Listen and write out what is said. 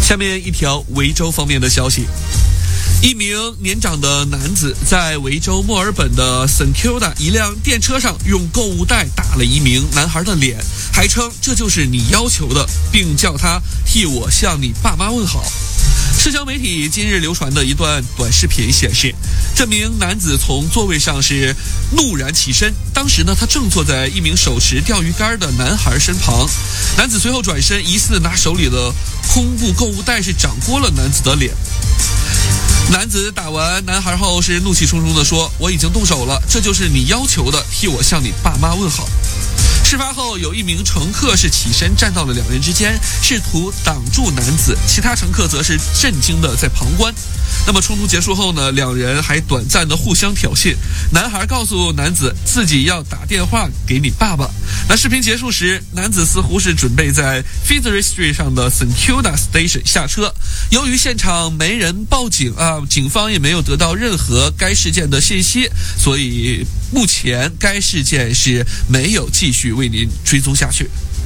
下面一条维州方面的消息。一名年长的男子在维州墨尔本的 St Kilda 一辆电车上用购物袋打了一名男孩的脸，还称这就是你要求的，并叫他替我向你爸妈问好。社交媒体今日流传的一段短视频显示，这名男子从座位上是怒然起身，当时呢，他正坐在一名手持钓鱼竿的男孩身旁。男子随后转身，疑似拿手里的空布购物袋是掌掴了男子的脸。男子打完男孩后是怒气冲冲地说：“我已经动手了，这就是你要求的，替我向你爸妈问好。”事发后，有一名乘客是起身站到了两人之间，试图挡住男子，其他乘客则是震惊的在旁观。那么冲突结束后呢，两人还短暂的互相挑衅，男孩告诉男子自己要打电话给你爸爸。那视频结束时，男子似乎是准备在 Fitzroy Street 上的 St Kilda Station 下车。由于现场没人报警警方也没有得到任何该事件的信息，所以目前该事件是没有继续为您追踪下去。